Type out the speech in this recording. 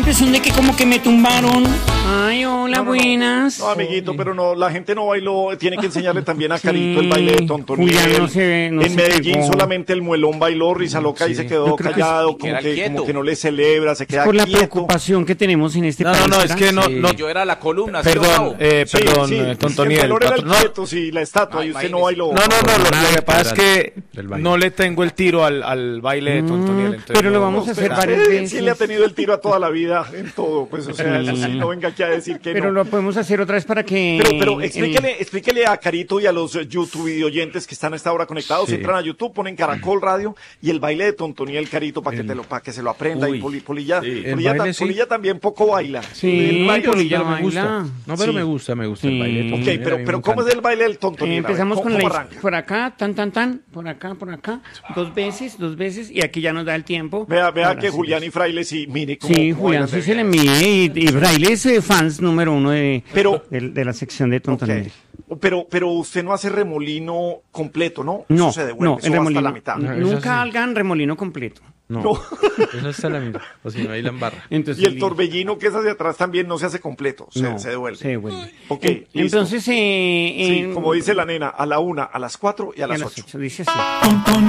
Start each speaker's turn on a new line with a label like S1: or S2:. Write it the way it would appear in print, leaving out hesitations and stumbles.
S1: impresión de que como que me tumbaron. Ay, hola, buenas.
S2: No, amiguito, pero no, la gente no bailó. Tiene que enseñarle también a Carito el baile de Tontoniel.
S1: Julián no
S2: en
S1: se
S2: Medellín
S1: pegó.
S2: solamente el muelón bailó, risa loca y se quedó callado, como que no le celebra, se queda
S1: Por la
S2: quieto.
S1: preocupación que tenemos en este país.
S3: No, es que no.
S4: Yo era la columna.
S3: Perdón, Tontoniel.
S2: El valor era el quieto, sí, la estatua, y usted no bailó.
S3: No, lo que pasa es que no le tengo el tiro al baile de Tontoniel.
S1: Pero lo vamos a hacer varias veces.
S2: Sí le ha tenido el tiro a toda la vida en todo, pues, o sea, eso sí, no venga aquí a decir que
S1: pero
S2: no.
S1: lo podemos hacer otra vez para que...
S2: Pero explíquele a Carito y a los YouTube videoyentes que están a esta hora conectados, entran a YouTube, ponen Caracol Radio y el baile de Tontoniel, Carito, para que se lo aprenda. Y Polilla también poco baila.
S1: Sí,
S3: el baile
S1: Polilla
S3: me gusta.
S1: baila.
S3: No, pero me gusta el baile de Tontoniel.
S2: Ok, pero ¿cómo es el baile del Tontoniel?
S1: Empezamos con
S2: ¿Cómo
S1: la
S2: arranca?
S1: por acá, tan, por acá, dos veces, y aquí ya nos da el tiempo.
S2: Vea
S1: Ahora
S2: que
S1: sí.
S2: Julián y Fraile sí, mire cómo.
S1: Sí,
S2: cómo
S1: Julián
S2: bailan
S1: sí
S2: de
S1: se le
S2: bien.
S1: mide, y Fraile es fans número uno de la sección de Tontoniel.
S2: Ok. Pero usted no hace remolino completo, ¿no?
S1: No,
S2: Eso se devuelve,
S1: no,
S2: eso
S1: el
S2: va
S1: remolino.
S2: hasta la mitad.
S1: Nunca hagan remolino completo.
S3: No, eso está la mitad. O si no, ahí la embarra.
S1: Entonces,
S2: Y el torbellino que es hacia atrás también no se hace completo, se devuelve.
S1: Se devuelve.
S2: Ok, listo.
S1: Entonces,
S2: Sí, como dice la nena, a la 1, a las 4 y a las 8.
S1: Dice así.